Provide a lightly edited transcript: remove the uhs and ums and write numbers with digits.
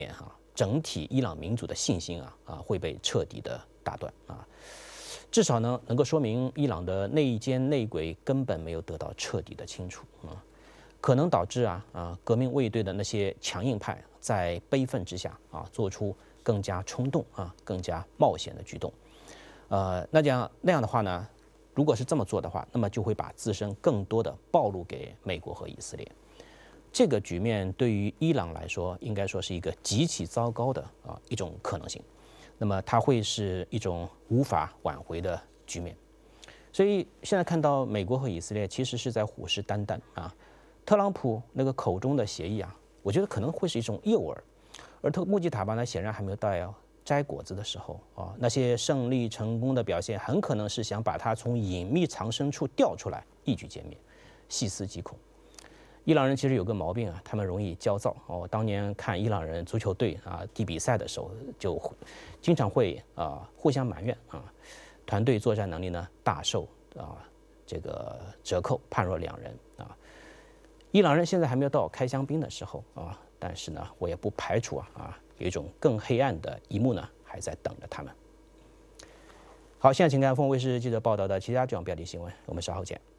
整体伊朗民主的信心会被彻底的打断至少呢能够说明伊朗的内奸内鬼根本没有得到彻底的清除可能导致革命卫队的那些强硬派在悲愤之下做出更加冲动更加冒险的举动。那样的话呢，如果是这么做的话，那么就会把自身更多的暴露给美国和以色列。这个局面对于伊朗来说，应该说是一个极其糟糕的一种可能性。那么它会是一种无法挽回的局面。所以现在看到美国和以色列其实是在虎视眈眈特朗普那个口中的协议我觉得可能会是一种诱饵，而穆吉塔巴呢，显然还没有到要摘果子的时候那些胜利成功的表现，很可能是想把他从隐秘藏身处调出来，一举歼灭，细思极恐。伊朗人其实有个毛病他们容易焦躁当年看伊朗人足球队踢比赛的时候，就经常会互相埋怨团队作战能力呢大受这个折扣，判若两人伊朗人现在还没有到开香槟的时候但是呢，我也不排除有一种更黑暗的一幕呢还在等着他们。好，现在请看凤卫视记者报道的其他重要标题新闻，我们稍后见。